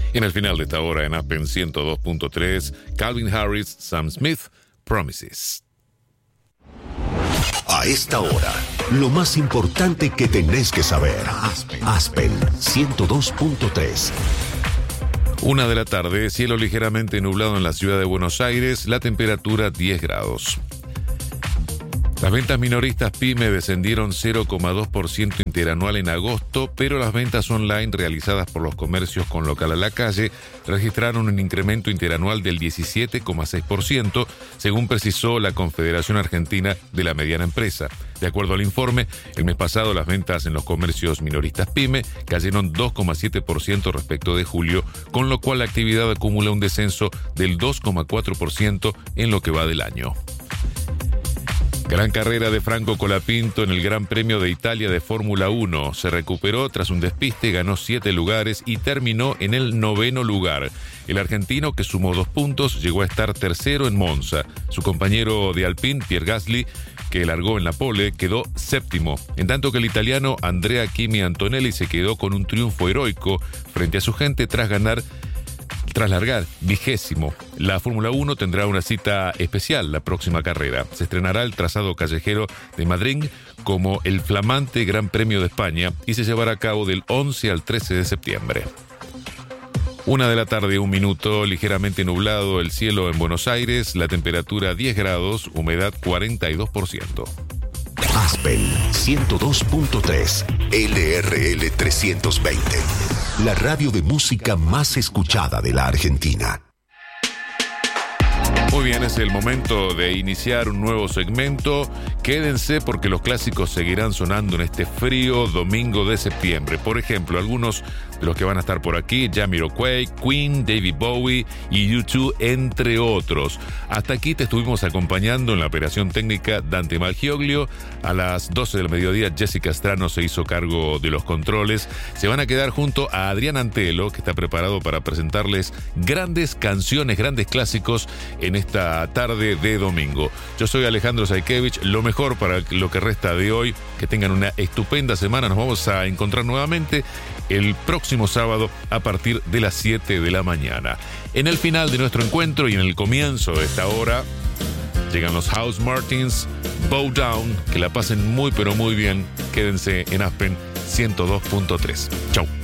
En el final de esta hora en Aspen 102.3, Calvin Harris, Sam Smith, Promises. A esta hora, lo más importante que tenés que saber. Aspen 102.3. 1 de la tarde, cielo ligeramente nublado en la ciudad de Buenos Aires, la temperatura 10 grados. Las ventas minoristas PYME descendieron 0,2% interanual en agosto, pero las ventas online realizadas por los comercios con local a la calle registraron un incremento interanual del 17,6%, según precisó la Confederación Argentina de la Mediana Empresa. De acuerdo al informe, el mes pasado las ventas en los comercios minoristas PYME cayeron 2,7% respecto de julio, con lo cual la actividad acumula un descenso del 2,4% en lo que va del año. Gran carrera de Franco Colapinto en el Gran Premio de Italia de Fórmula 1. Se recuperó tras un despiste, ganó 7 lugares y terminó en el 9º lugar. El argentino, que sumó 2 puntos, llegó a estar tercero en Monza. Su compañero de Alpine, Pierre Gasly, que largó en la pole, quedó 7º. En tanto que el italiano Andrea Kimi Antonelli se quedó con un triunfo heroico frente a su gente tras largar 20º. La Fórmula 1 tendrá una cita especial la próxima carrera. Se estrenará el trazado callejero de Madrid como el flamante Gran Premio de España y se llevará a cabo del 11 al 13 de septiembre. 1 de la tarde, 1 minuto, ligeramente nublado el cielo en Buenos Aires, la temperatura 10 grados, humedad 42%. Aspen 102.3, LRL 320. La radio de música más escuchada de la Argentina. Muy bien, es el momento de iniciar un nuevo segmento. Quédense porque los clásicos seguirán sonando en este frío domingo de septiembre. Por ejemplo, algunos de los que van a estar por aquí: Jamiroquai, Queen, David Bowie y U2, entre otros. Hasta aquí te estuvimos acompañando en la operación técnica Dante Malgioglio. A las 12 del mediodía, Jessica Strano se hizo cargo de los controles. Se van a quedar junto a Adrián Antelo, que está preparado para presentarles grandes canciones, grandes clásicos en esta tarde de domingo. Yo soy Alejandro Zaikevich. Lo mejor para lo que resta de hoy. Que tengan una estupenda semana. Nos vamos a encontrar nuevamente el próximo sábado a partir de las 7 de la mañana. En el final de nuestro encuentro y en el comienzo de esta hora llegan los House Martins, Bow Down. Que la pasen muy pero muy bien. Quédense en Aspen 102.3. Chau.